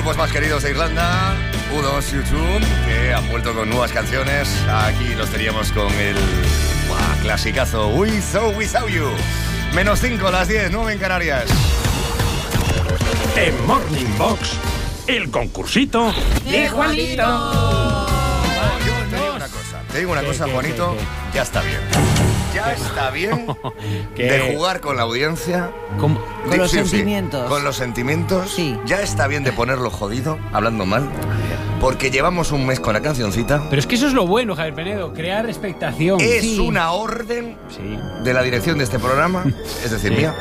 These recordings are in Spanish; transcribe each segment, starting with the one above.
grupos más queridos de Irlanda, U2, U2, que han vuelto con nuevas canciones. Aquí los teníamos con el clasicazo With or Without You. -5 a las 10, 9 en Canarias. En Morning Box, el concursito de Juanito. Te digo una cosa, Juanito, ya está bien. Ya está bien de jugar con la audiencia. Con los sentimientos. Con los sentimientos. Sí. Ya está bien de ponerlo jodido, hablando mal. Porque llevamos un mes con la cancioncita. Pero es que eso es lo bueno, Javier Penedo, crear expectación. Es una orden de la dirección de este programa, es decir, mía,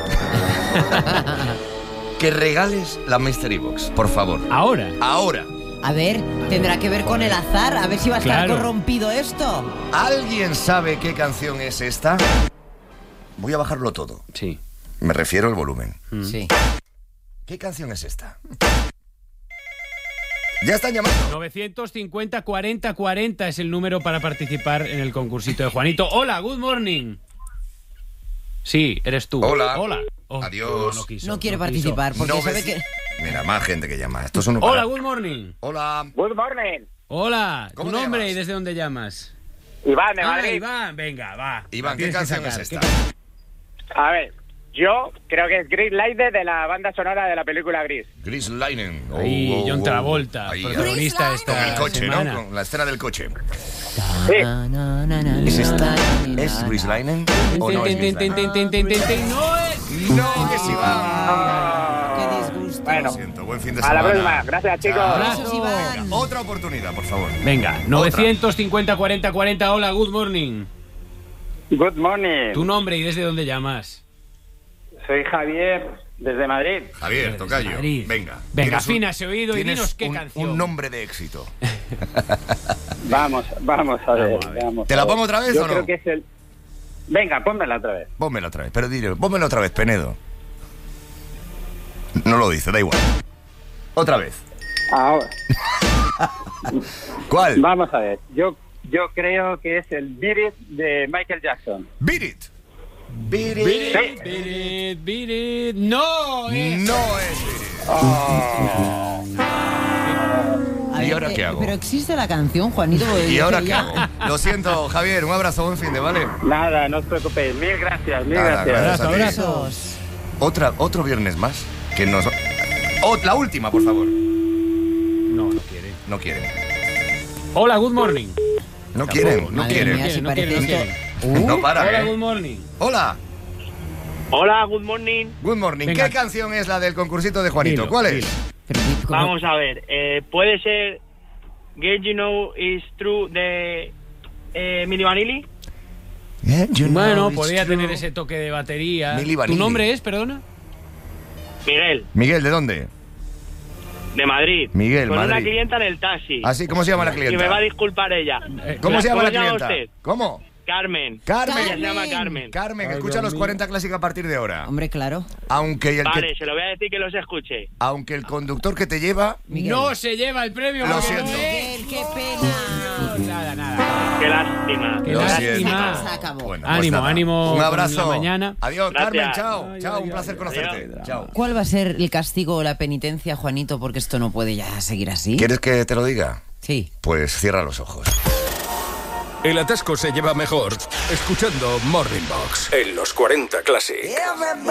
que regales la Mystery Box, por favor. Ahora. A ver, tendrá que ver con el azar, a ver si va a estar corrompido esto. ¿Alguien sabe qué canción es esta? Voy a bajarlo todo. Sí. Me refiero al volumen. Sí. ¿Qué canción es esta? Ya están llamando. 950 40 40 es el número para participar en el concursito de Juanito. Hola, good morning. Sí, eres tú. Hola. Oh, Adiós. No quiere participar porque No sabe ves- que... Mira, más gente que llama. Esto es un... Hola, good morning. Hola. Good morning. Hola, tu ¿Cómo te nombre llamas? y desde dónde llamas. Iván de Madrid. Iván, venga, va. Iván, La ¿qué tienes que canción es sacar. esta? A ver, yo creo que es Green Lighter de la banda sonora de la película Gris. Gris Linen. Ahí, John Travolta, Ahí, protagonista de esta con el coche, semana. ¿no? Con la escena del coche. Sí. ¿Es esta? ¿Es Gris Linen? ¿O no es Gris Linen? No es. No, que sí va. Qué disgusto. Bueno, Lo siento, buen fin de a semana. la próxima. Gracias, chicos. Chao. Abrazos, Iván. Venga, otra oportunidad, por favor. Venga, 950 40 40. Hola, good morning. Good morning. Tu nombre y desde dónde llamas. Soy Javier, desde Madrid. Javier, tocayo. Madrid. Venga. Venga, Tienes afina ese oído y tienes dinos qué un, canción. un nombre de éxito. Vamos a ver. Vamos a ver. ¿Te la pongo otra vez Yo o no? creo que es el... Venga, pónmela otra vez. Pónmela otra vez, pero dile, pónmela otra vez, Penedo. No lo dice, da igual. Otra vez. Ahora, ¿Cuál? vamos a ver. Yo creo que es el Beat It de Michael Jackson. Beat It. Beat It. Beat it. No es. No es Beat It. A ¿Y ver, ahora qué hago? Pero existe la canción, Juanito. porque ¿Y yo ahora sé qué ya. hago? Lo siento, Javier, un abrazo, buen fin de, ¿vale? Nada, no os preocupéis. Mil gracias, mil Nada, gracias. gracias a ti. Abrazos. Otro viernes más que nos... la última, por favor. No quiere. No quieren. Hola, good morning. No quieren, no Madre quieren. mía, si no parece quieren, no esto... No para, Hola, ¿eh? good morning. Hola, Hola, good morning. good morning. Venga. ¿Qué canción es la del concursito de Juanito? Dilo, ¿Cuál es? dilo. Pero, ¿cómo? Vamos a ver, ¿puede ser Get You Know Is True de Milli Vanilli? Bueno, podría tener ese toque de batería. Milli ¿Tu Vanilli. nombre es, perdona? Miguel, Miguel, ¿de dónde? de Madrid. Miguel, Con una Madrid. clienta en el taxi. Así, ¿cómo se llama la Y me va a clienta? disculpar ella. ¿Cómo se llama la llama clienta? usted? ¿Cómo? Carmen. Carmen. Ella se llama Carmen. Carmen, Ay, escucha Dios los mío. 40 clásicos a partir de ahora. Hombre, claro. Aunque Vale, se lo voy a decir que los escuche. aunque el conductor que te lleva... Miguel. No se lleva el premio. Lo porque siento. no es. Miguel, qué pena. Nada. Qué lástima. Qué Lo lástima. siento. Se acabó. Bueno, Ánimo, nada. ánimo Un con abrazo. la mañana. Adiós, Gracias. Carmen, chao. Ay, Chao, ay, un placer ay, conocerte. adiós. Chao. ¿Cuál va a ser el castigo o la penitencia, Juanito? Porque esto no puede ya seguir así. ¿Quieres que te lo diga? Sí. Pues cierra los ojos. El atasco se lleva mejor escuchando Morning Box en los 40 Classic.